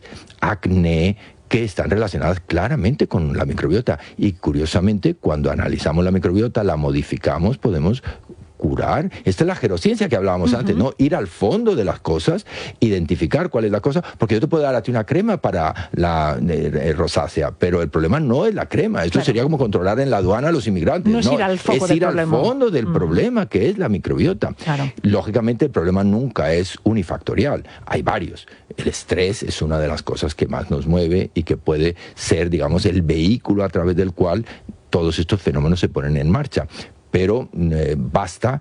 L: acné, que están relacionadas claramente con la microbiota. Y curiosamente, cuando analizamos la microbiota, la modificamos, podemos curar. Esta es la gerociencia que hablábamos uh-huh. antes, ¿no? Ir al fondo de las cosas, identificar cuál es la cosa, porque yo te puedo dar a ti una crema para la eh, eh, rosácea, pero el problema no es la crema. Esto claro. sería como controlar en la aduana a los inmigrantes.
A: No es
L: ¿no?
A: ir al foco
L: es
A: del
L: ir
A: problema.
L: al fondo del uh-huh. problema, que es la microbiota.
A: Claro.
L: Lógicamente, el problema nunca es unifactorial. Hay varios. El estrés es una de las cosas que más nos mueve y que puede ser, digamos, el vehículo a través del cual todos estos fenómenos se ponen en marcha. Pero eh, basta,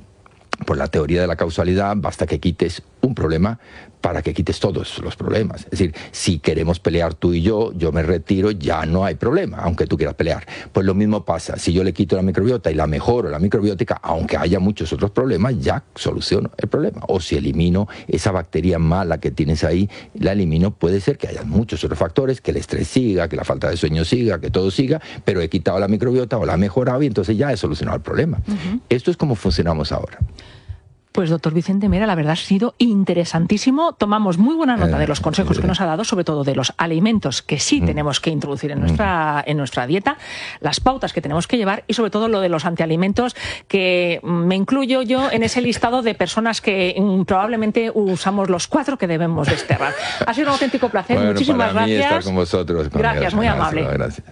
L: por la teoría de la causalidad, basta que quites un problema para que quites todos los problemas. Es decir, si queremos pelear tú y yo, yo me retiro, ya no hay problema, aunque tú quieras pelear. Pues lo mismo pasa, si yo le quito la microbiota y la mejoro la microbiótica, aunque haya muchos otros problemas, ya soluciono el problema. O si elimino esa bacteria mala que tienes ahí, la elimino, puede ser que haya muchos otros factores, que el estrés siga, que la falta de sueño siga, que todo siga, pero he quitado la microbiota o la he mejorado y entonces ya he solucionado el problema. Uh-huh. Esto es como funcionamos ahora.
A: Pues doctor Vicente Mera, la verdad ha sido interesantísimo. Tomamos muy buena nota de los consejos que nos ha dado, sobre todo de los alimentos que sí tenemos que introducir en nuestra, en nuestra dieta, las pautas que tenemos que llevar y sobre todo lo de los antialimentos, que me incluyo yo en ese listado de personas que mm, probablemente usamos los cuatro que debemos desterrar. Ha sido un auténtico placer.
L: Bueno,
A: muchísimas
L: para mí
A: gracias.
L: Estar con vosotros, con
A: gracias, muy
L: gracias,
A: amable.
L: Gracias.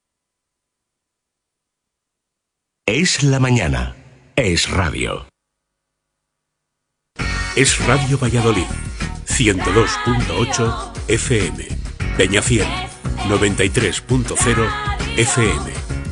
E: Es la mañana. Es radio. Es Radio Valladolid, ciento dos punto ocho F M. Peñafiel, noventa y tres punto cero F M.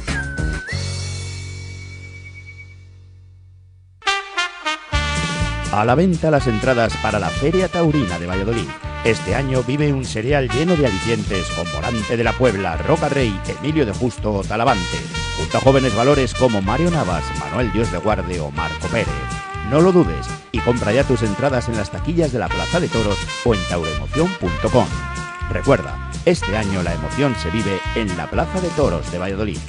M: A la venta las entradas para la Feria Taurina de Valladolid. Este año vive un serial lleno de alicientes con Morante de la Puebla, Roca Rey, Emilio de Justo o Talavante, junto a jóvenes valores como Mario Navas, Manuel Dios de Guarde o Marco Pérez. No lo dudes y compra ya tus entradas en las taquillas de la Plaza de Toros o en tauroemoción punto com. Recuerda, este año la emoción se vive en la Plaza de Toros de Valladolid.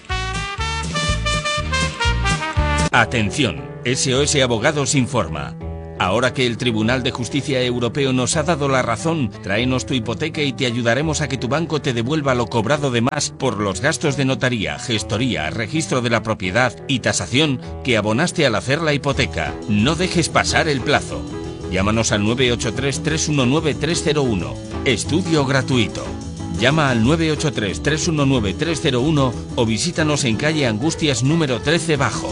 N: Atención, S O S Abogados informa. Ahora que el Tribunal de Justicia Europeo nos ha dado la razón, tráenos tu hipoteca y te ayudaremos a que tu banco te devuelva lo cobrado de más por los gastos de notaría, gestoría, registro de la propiedad y tasación que abonaste al hacer la hipoteca. No dejes pasar el plazo. Llámanos al nueve ocho tres, tres uno nueve, tres cero uno. Estudio gratuito. Llama al nueve ocho tres, tres uno nueve, tres cero uno o visítanos en calle Angustias número trece Bajo.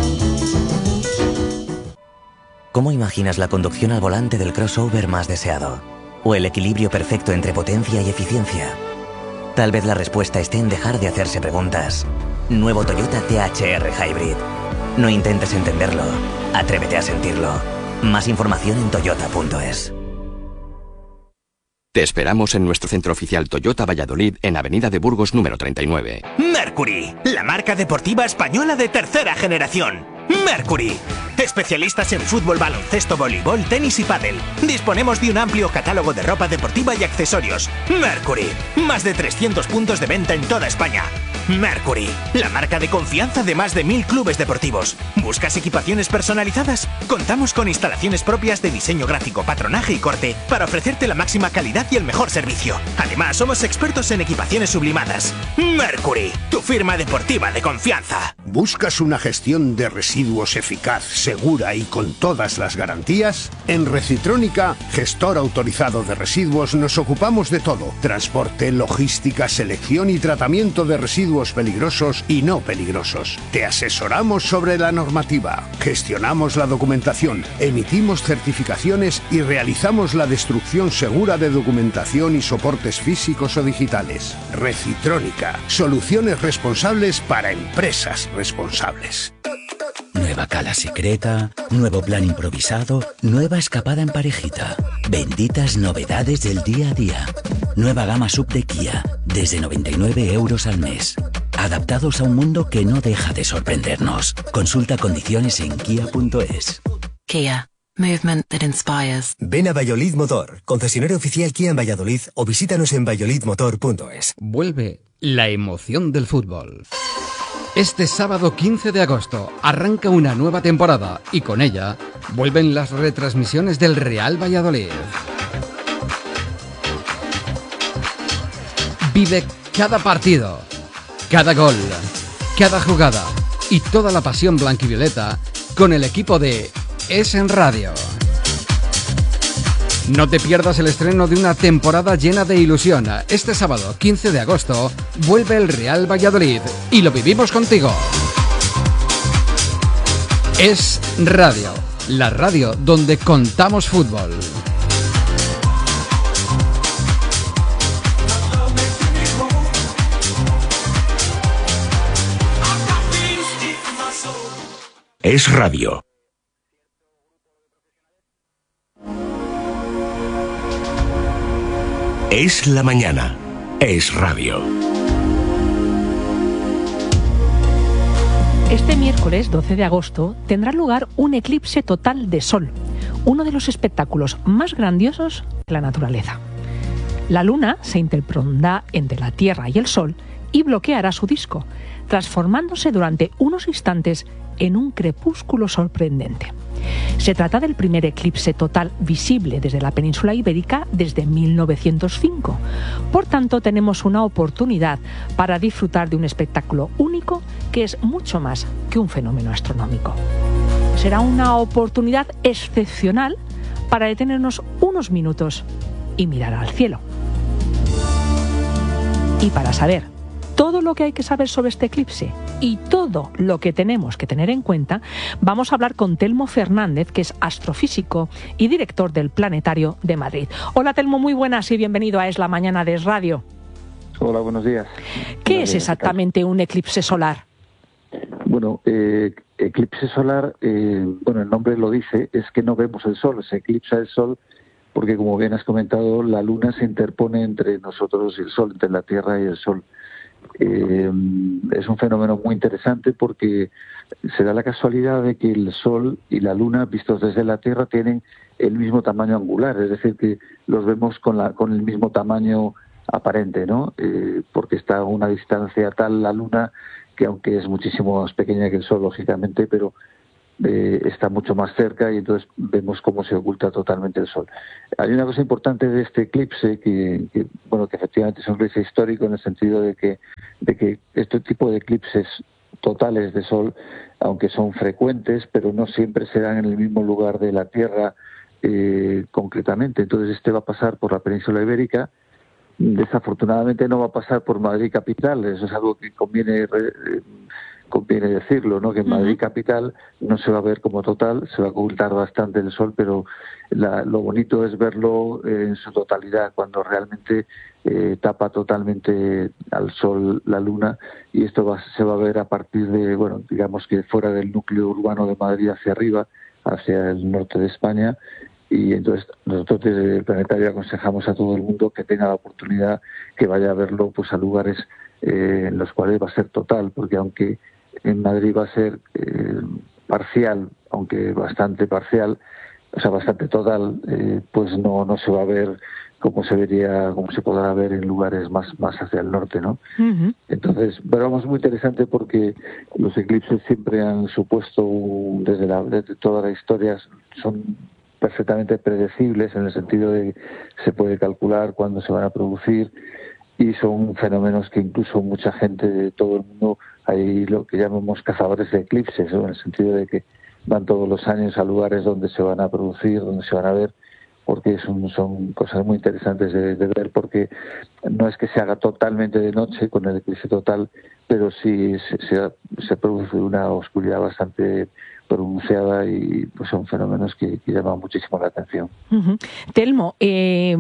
O: ¿Cómo imaginas la conducción al volante del crossover más deseado? ¿O el equilibrio perfecto entre potencia y eficiencia? Tal vez la respuesta esté en dejar de hacerse preguntas. Nuevo Toyota T H R Hybrid. No intentes entenderlo, atrévete a sentirlo. Más información en toyota punto es.
P: Te esperamos en nuestro centro oficial Toyota Valladolid en Avenida de Burgos número treinta y nueve.
K: Mercury, la marca deportiva española de tercera generación. Mercury. Especialistas en fútbol, baloncesto, voleibol, tenis y pádel. Disponemos de un amplio catálogo de ropa deportiva y accesorios. Mercury. Más de trescientos puntos de venta en toda España. Mercury, la marca de confianza de más de mil clubes deportivos. ¿Buscas equipaciones personalizadas? Contamos con instalaciones propias de diseño gráfico, patronaje y corte para ofrecerte la máxima calidad y el mejor servicio. Además, somos expertos en equipaciones sublimadas. Mercury, tu firma deportiva de confianza.
Q: ¿Buscas una gestión de residuos eficaz, segura y con todas las garantías? En Recitrónica, gestor autorizado de residuos, nos ocupamos de todo: transporte, logística, selección y tratamiento de residuos peligrosos y no peligrosos. Te asesoramos sobre la normativa, gestionamos la documentación, emitimos certificaciones y realizamos la destrucción segura de documentación y soportes físicos o digitales. Recitrónica, soluciones responsables para empresas responsables.
R: Nueva cala secreta, nuevo plan improvisado, nueva escapada en parejita. Benditas novedades del día a día. Nueva gama sub de Kia, desde noventa y nueve euros al mes. Adaptados a un mundo que no deja de sorprendernos. Consulta condiciones en kia punto es.
S: Kia. Movement that inspires.
T: Ven a Valladolid Motor, concesionario oficial Kia en Valladolid, o visítanos en valladolid motor punto es.
U: Vuelve la emoción del fútbol. Este sábado quince de agosto arranca una nueva temporada y con ella vuelven las retransmisiones del Real Valladolid. Vive cada partido, cada gol, cada jugada y toda la pasión blanquivioleta con el equipo de Es en Radio. No te pierdas el estreno de una temporada llena de ilusión. Este sábado, quince de agosto, vuelve el Real Valladolid y lo vivimos contigo. Es Radio, la radio donde contamos fútbol.
E: Es Radio. Es la mañana. Es radio.
A: Este miércoles doce de agosto tendrá lugar un eclipse total de sol, uno de los espectáculos más grandiosos de la naturaleza. La luna se interpondrá entre la Tierra y el Sol y bloqueará su disco, transformándose durante unos instantes en un crepúsculo sorprendente. Se trata del primer eclipse total visible desde la península ibérica desde mil novecientos cinco. Por tanto, tenemos una oportunidad para disfrutar de un espectáculo único que es mucho más que un fenómeno astronómico. Será una oportunidad excepcional para detenernos unos minutos y mirar al cielo. Y para saber todo lo que hay que saber sobre este eclipse y todo lo que tenemos que tener en cuenta, vamos a hablar con Telmo Fernández, que es astrofísico y director del Planetario de Madrid. Hola Telmo, muy buenas y bienvenido a Es la Mañana de Es Radio.
D: Hola, buenos días.
A: ¿Qué es exactamente un eclipse solar?
D: Bueno, eh, eclipse solar, eh, bueno, el nombre lo dice, es que no vemos el sol, se eclipsa el sol porque, como bien has comentado, la luna se interpone entre nosotros y el sol, entre la Tierra y el sol. Eh, es un fenómeno muy interesante porque se da la casualidad de que el sol y la luna, vistos desde la Tierra, tienen el mismo tamaño angular, es decir, que los vemos con, la, con el mismo tamaño aparente, ¿no? Eh, porque está a una distancia tal la luna que, aunque es muchísimo más pequeña que el sol, lógicamente, pero eh, está mucho más cerca y entonces vemos cómo se oculta totalmente el sol. Hay una cosa importante de este eclipse que, que bueno, que efectivamente es un eclipse histórico en el sentido de que, de que este tipo de eclipses totales de sol, aunque son frecuentes, pero no siempre se dan en el mismo lugar de la Tierra eh, concretamente. Entonces este va a pasar por la península ibérica. Desafortunadamente no va a pasar por Madrid capital, eso es algo que conviene eh, conviene decirlo, ¿no? Que en Madrid capital no se va a ver como total, se va a ocultar bastante el sol, pero la, lo bonito es verlo eh, en su totalidad, cuando realmente eh, tapa totalmente al sol la luna, y esto va, se va a ver a partir de, bueno, digamos que fuera del núcleo urbano de Madrid hacia arriba, hacia el norte de España. Y entonces nosotros desde el Planetario aconsejamos a todo el mundo que tenga la oportunidad que vaya a verlo pues a lugares eh, en los cuales va a ser total, porque aunque en Madrid va a ser eh, parcial, aunque bastante parcial, o sea, bastante total, eh, pues no no se va a ver como se vería, como se podrá ver en lugares más más hacia el norte, ¿no? Uh-huh. Entonces, pero vamos, muy interesante porque los eclipses siempre han supuesto, desde, la, desde toda la historia, son perfectamente predecibles en el sentido de que se puede calcular cuándo se van a producir y son fenómenos que incluso mucha gente de todo el mundo, hay lo que llamamos cazadores de eclipses, ¿no? En el sentido de que van todos los años a lugares donde se van a producir, donde se van a ver, porque son, son cosas muy interesantes de, de ver, porque no es que se haga totalmente de noche con el eclipse total, pero sí se, se, se produce una oscuridad bastante pronunciada y pues son fenómenos que, que llaman muchísimo la atención.
A: Uh-huh. Telmo, eh,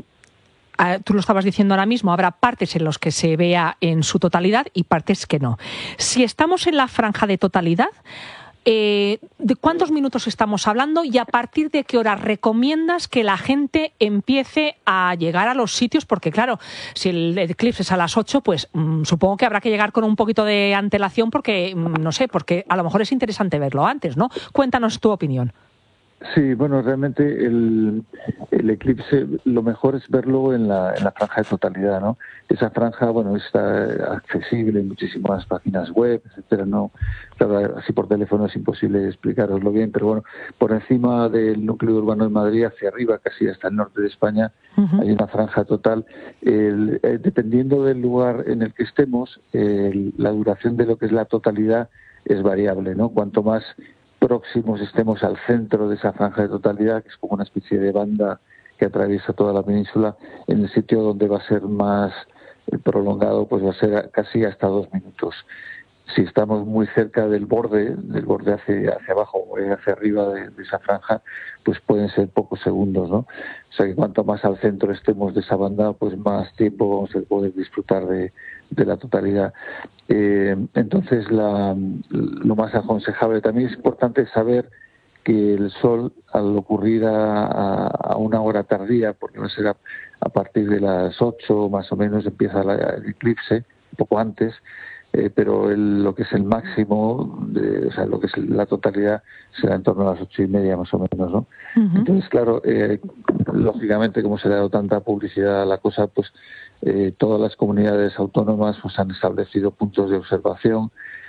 A: tú lo estabas diciendo ahora mismo, habrá partes en las que se vea en su totalidad y partes que no. Si estamos en la franja de totalidad, Eh, ¿de cuántos minutos estamos hablando y a partir de qué hora recomiendas que la gente empiece a llegar a los sitios? Porque claro, si el eclipse es a las ocho, pues mmm, supongo que habrá que llegar con un poquito de antelación porque, mmm, no sé, porque a lo mejor es interesante verlo antes, ¿no? Cuéntanos tu opinión.
D: Sí, bueno, realmente el, el eclipse, lo mejor es verlo en la, en la franja de totalidad, ¿no? Esa franja, bueno, está accesible en muchísimas páginas web, etcétera, ¿no? Claro, así por teléfono es imposible explicaroslo bien, pero bueno, por encima del núcleo urbano de Madrid, hacia arriba, casi hasta el norte de España, uh-huh. hay una franja total. El, eh, dependiendo del lugar en el que estemos, el, la duración de lo que es la totalidad es variable, ¿no? Cuanto más próximos estemos al centro de esa franja de totalidad, que es como una especie de banda que atraviesa toda la península, en el sitio donde va a ser más prolongado, pues va a ser casi hasta dos minutos. Si estamos muy cerca del borde, del borde hacia, hacia abajo o hacia arriba de, de esa franja, pues pueden ser pocos segundos, ¿no? O sea que cuanto más al centro estemos de esa banda, pues más tiempo vamos a poder disfrutar de, de la totalidad. Eh, entonces, la, lo más aconsejable también es importante saber que el sol, al ocurrir a, a, a una hora tardía, porque va a ser a, a partir de las ocho más o menos, empieza la, el eclipse, un poco antes, Eh, pero el, lo que es el máximo, de, o sea, lo que es la totalidad, será en torno a las ocho y media más o menos, ¿no? Uh-huh. Entonces, claro, eh, lógicamente, como se le ha dado tanta publicidad a la cosa, pues eh, todas las comunidades autónomas pues han establecido puntos de observación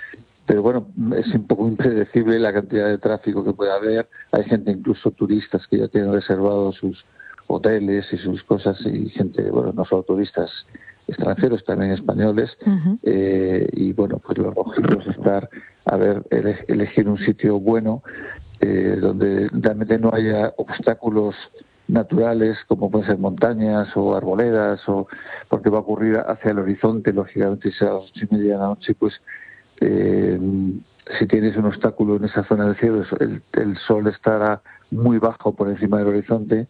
D: pero bueno, es un poco impredecible la cantidad de tráfico que puede haber. Hay gente, incluso turistas, que ya tienen reservados sus hoteles y sus cosas, y gente, bueno, no solo turistas extranjeros, también españoles. Uh-huh. eh, y bueno, pues lo lógico es estar, a ver, ele- elegir un sitio bueno, eh, donde realmente no haya obstáculos naturales, como pueden ser montañas o arboledas, o porque va a ocurrir hacia el horizonte, lógicamente, si a las ocho y media de la noche, pues eh, si tienes un obstáculo en esa zona del cielo, el, el sol estará muy bajo por encima del horizonte,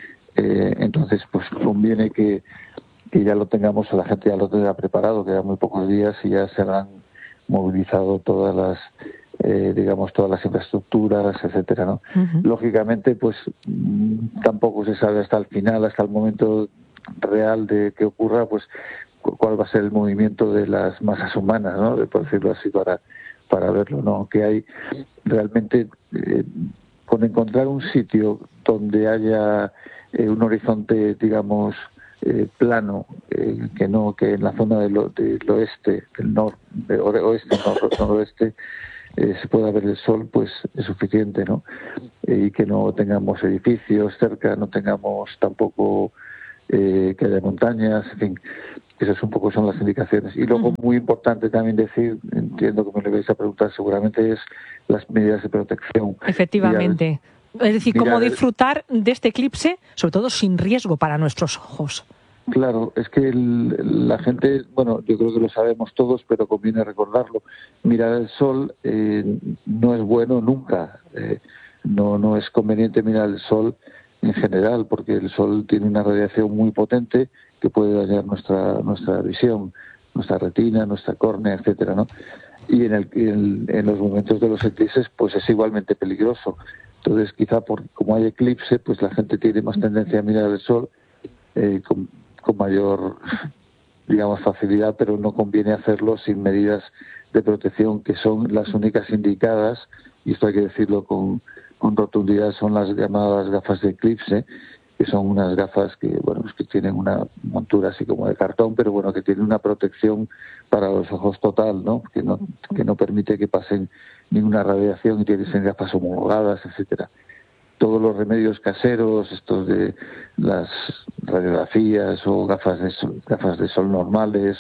D: eh, entonces pues conviene que, que ya lo tengamos, la gente ya lo tenga preparado, quedan muy pocos días y ya se habrán movilizado todas las Eh, digamos, todas las infraestructuras, etcétera, ¿no? Uh-huh. Lógicamente, pues mmm, tampoco se sabe hasta el final, hasta el momento real de que ocurra, pues cu- cuál va a ser el movimiento de las masas humanas, ¿no? De, por decirlo así, para para verlo, ¿no? Que hay realmente, eh, con encontrar un sitio donde haya eh, un horizonte, digamos, eh, plano, eh, que no, que en la zona del, del oeste, del nor, de oeste, nor, noroeste, Eh, se pueda ver el sol, pues es suficiente, ¿no? Eh, y que no tengamos edificios cerca, no tengamos tampoco eh, que haya montañas, en fin, esas un poco son las indicaciones. Y luego, uh-huh. muy importante también decir, entiendo que me lo vais a preguntar seguramente, es las medidas de protección.
A: Efectivamente. Mirar, es decir, cómo disfrutar de este eclipse, sobre todo sin riesgo para nuestros ojos.
D: Claro, es que el, la gente, bueno, yo creo que lo sabemos todos, pero conviene recordarlo. Mirar el sol eh, no es bueno nunca. Eh, no, no es conveniente mirar el sol en general, porque el sol tiene una radiación muy potente que puede dañar nuestra nuestra visión, nuestra retina, nuestra córnea, etcétera, ¿no? Y en, el, en, en los momentos de los eclipses, pues es igualmente peligroso. Entonces, quizá por como hay eclipse, pues la gente tiene más tendencia a mirar el sol eh, con con mayor, digamos, facilidad, pero no conviene hacerlo sin medidas de protección que son las únicas indicadas, y esto hay que decirlo con, con rotundidad, son las llamadas gafas de eclipse, que son unas gafas que, bueno, pues que tienen una montura así como de cartón, pero bueno, que tienen una protección para los ojos total, ¿no? Que no, que no permite que pasen ninguna radiación y tienen gafas homologadas, etcétera. Todos los remedios caseros, estos de las radiografías o gafas de sol, gafas de sol normales,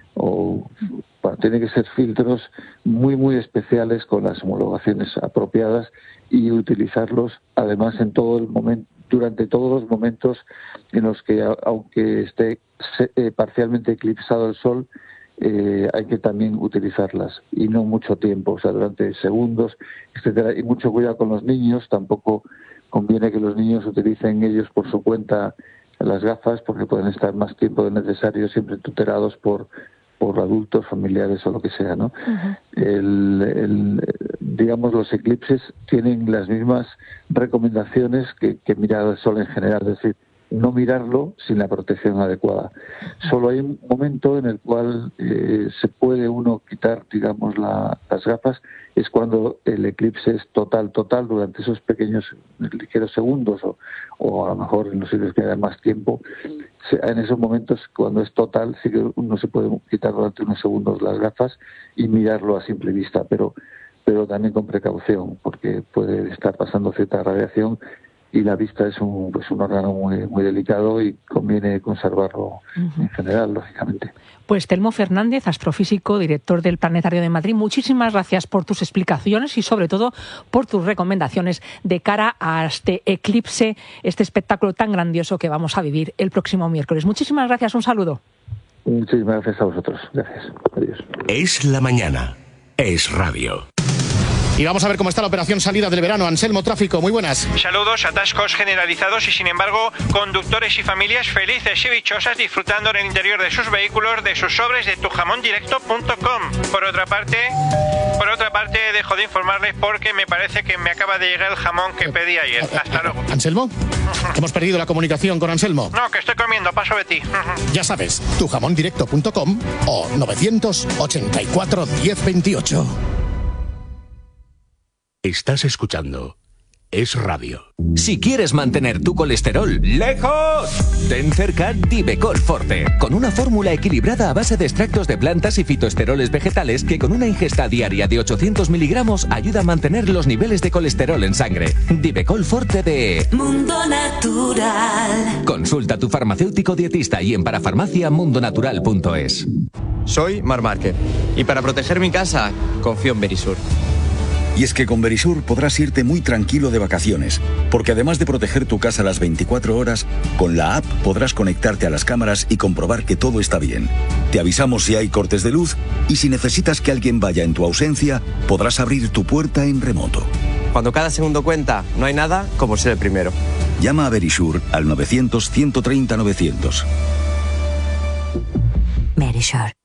D: o bueno, tienen que ser filtros muy muy especiales con las homologaciones apropiadas y utilizarlos además en todo el momento, durante todos los momentos en los que, aunque esté eh, parcialmente eclipsado el sol, Eh, hay que también utilizarlas, y no mucho tiempo, o sea, durante segundos, etcétera. Y mucho cuidado con los niños, tampoco conviene que los niños utilicen ellos por su cuenta las gafas, porque pueden estar más tiempo del necesario siempre tutelados por por adultos, familiares o lo que sea, ¿no? Uh-huh. El, el, digamos, los eclipses tienen las mismas recomendaciones que, que mirar el sol en general, es decir, no mirarlo sin la protección adecuada. Solo hay un momento en el cual eh, se puede uno quitar, digamos, la, las gafas, es cuando el eclipse es total, total, durante esos pequeños, ligeros segundos, o, o a lo mejor en los sitios que haya más tiempo. En esos momentos, cuando es total, sí que uno se puede quitar durante unos segundos las gafas y mirarlo a simple vista, pero, pero también con precaución, porque puede estar pasando cierta radiación, y la vista es un, pues un órgano muy, muy delicado y conviene conservarlo uh-huh. en general, lógicamente.
A: Pues Telmo Fernández, astrofísico, director del Planetario de Madrid, muchísimas gracias por tus explicaciones y sobre todo por tus recomendaciones de cara a este eclipse, este espectáculo tan grandioso que vamos a vivir el próximo miércoles. Muchísimas gracias, un saludo.
D: Muchísimas gracias a vosotros. Gracias. Adiós.
E: Es la mañana. Es radio.
C: Y vamos a ver cómo está la operación salida del verano. Anselmo Tráfico, muy buenas.
V: Saludos, atascos generalizados y sin embargo conductores y familias felices y dichosas disfrutando en el interior de sus vehículos de sus sobres de tu jamón directo punto com. Por otra parte, por otra parte dejo de informarles porque me parece que me acaba de llegar el jamón que pedí ayer. Hasta luego.
C: ¿Anselmo? Hemos perdido la comunicación con Anselmo.
V: No, que estoy comiendo, paso de ti.
C: Ya sabes, tu jamón directo punto com o novecientos ochenta y cuatro diez veintiocho.
E: Estás escuchando es radio.
B: Si quieres mantener tu colesterol lejos, ten cerca Divecol Forte, con una fórmula equilibrada a base de extractos de plantas y fitoesteroles vegetales que con una ingesta diaria de ochocientos miligramos ayuda a mantener los niveles de colesterol en sangre. Divecol Forte de
G: Mundo Natural.
B: Consulta a tu farmacéutico dietista y en parafarmacia mundonatural punto es.
H: Soy Mar Márquez y para proteger mi casa confío en Verisur.
I: Y es que con Verisur podrás irte muy tranquilo de vacaciones, porque además de proteger tu casa las veinticuatro horas, con la app podrás conectarte a las cámaras y comprobar que todo está bien. Te avisamos si hay cortes de luz y si necesitas que alguien vaya en tu ausencia, podrás abrir tu puerta en remoto.
H: Cuando cada segundo cuenta, no hay nada como ser el primero.
I: Llama a Verisur al novecientos, ciento treinta, novecientos.
J: Verisur.